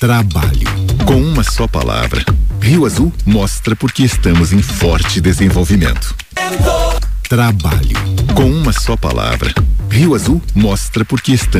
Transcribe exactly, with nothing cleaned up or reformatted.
Trabalho. Com uma só palavra, Rio Azul mostra porque estamos em forte desenvolvimento. Trabalho. Com uma só palavra, Rio Azul mostra porque estamos